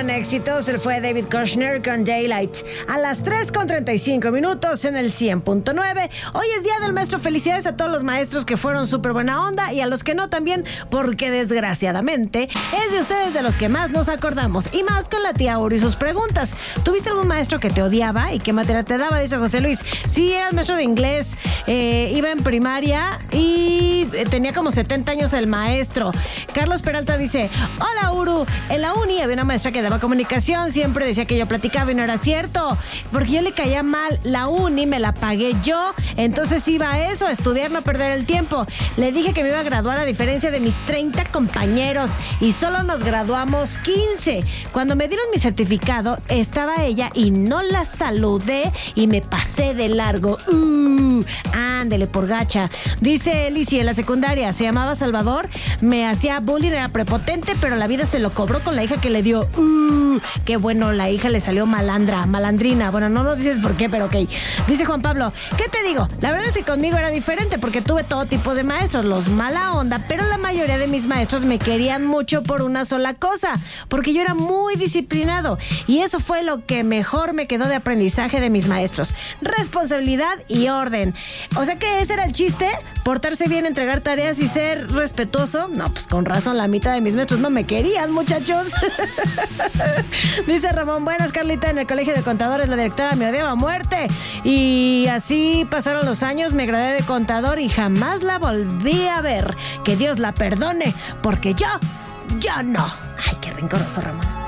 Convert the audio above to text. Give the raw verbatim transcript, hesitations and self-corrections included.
en éxitos, él fue David Kushner con Daylight. A las tres con treinta y cinco minutos en el cien punto nueve. Hoy es Día del Maestro. Felicidades a todos los maestros que fueron súper buena onda y a los que no también, porque desgraciadamente es de ustedes de los que más nos acordamos. Y más con la tía Uri y sus preguntas. ¿Tuviste algún maestro que te odiaba y qué materia te daba? Dice José Luis. Sí, era el maestro de inglés. Eh, iba en primaria y tenía como setenta años el maestro. Carlos Peralta dice: hola Uru, en la uni había una maestra que daba comunicación, siempre decía que yo platicaba y no era cierto, porque yo le caía mal. La uni me la pagué yo, entonces iba a eso, a estudiar, no perder el tiempo. Le dije que me iba a graduar a diferencia de mis treinta compañeros y solo nos graduamos quince. Cuando me dieron mi certificado, estaba ella y no la saludé y me pasé de largo. Uh, ándele por gacha. Dice Lizzie, en la secundaria se llamaba Salvador, me hacía bullying, era prepotente, pero la vida se lo cobró con la hija que le dio. Uh, qué bueno, la hija le salió malandra, malandrina. Bueno, no nos dices por qué, pero ok. Dice Juan Pablo, ¿qué te digo? La verdad es que conmigo era diferente porque tuve todo tipo de maestros, los mala onda, pero la mayoría de mis maestros me querían mucho por una sola cosa, porque yo era muy disciplinado y eso fue lo que mejor me quedó de aprendizaje de mis maestros: responsabilidad y orden. O sea que ese era el chiste, portarse bien, entregar tareas y ser respetuoso. No, pues con razón la mitad de mis maestros no me querían, muchachos. Dice Ramón, buenas Carlita, en el colegio de contadores la directora me odiaba a muerte y así pasaron los años, me gradué de contador y jamás la volví a ver. Que Dios la perdone, porque yo, yo no. Ay, qué rencoroso Ramón.